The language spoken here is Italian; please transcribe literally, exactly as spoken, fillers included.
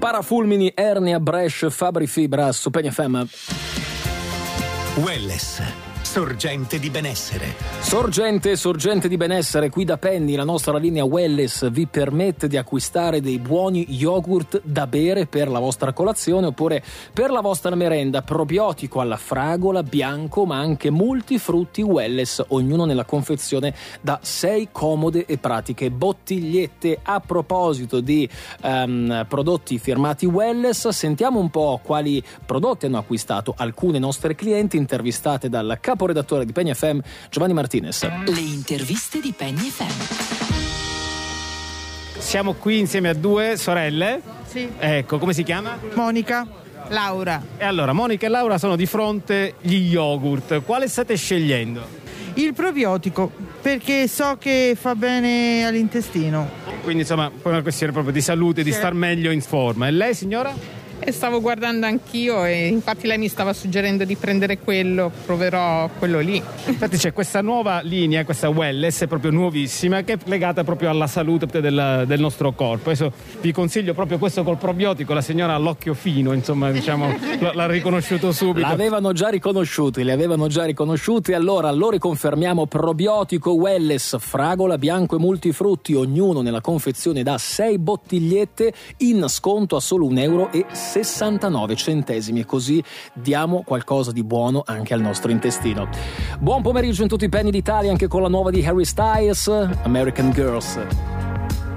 Parafulmini, ernia, Brescia, Fabri Fibra su Pegna F M. Welless, sorgente di benessere. Sorgente, sorgente di benessere, qui da Penny la nostra linea Welless vi permette di acquistare dei buoni yogurt da bere per la vostra colazione oppure per la vostra merenda, probiotico alla fragola, bianco ma anche multifrutti Welless, ognuno nella confezione da sei comode e pratiche bottigliette. A proposito di um, prodotti firmati Welless, sentiamo un po' quali prodotti hanno acquistato alcune nostre clienti intervistate dal caporedattore di Pegna F M, Giovanni Martinez. Le interviste di Pegna F M. Siamo qui insieme a due sorelle. Sì. Ecco, come si chiama? Monica, Laura. E allora, Monica e Laura sono di fronte gli yogurt. Quale state scegliendo? Il probiotico, perché so che fa bene all'intestino. Quindi insomma, poi è una questione proprio di salute, di Sì. star meglio in forma. E lei, signora? E stavo guardando anch'io e infatti lei mi stava suggerendo di prendere quello, proverò quello lì. Infatti c'è questa nuova linea, questa Welless, è proprio nuovissima, che è legata proprio alla salute del, del nostro corpo. Adesso vi consiglio proprio questo col probiotico, la signora ha l'occhio fino, insomma, diciamo, l'ha riconosciuto subito. L'avevano già riconosciuti, li avevano già riconosciuti, allora lo riconfermiamo: probiotico Welless, fragola, bianco e multifrutti, ognuno nella confezione da sei bottigliette, in sconto a solo un euro e sessantanove centesimi, e così diamo qualcosa di buono anche al nostro intestino. Buon pomeriggio in tutti i Penny d'Italia, anche con la nuova di Harry Styles, American Girls.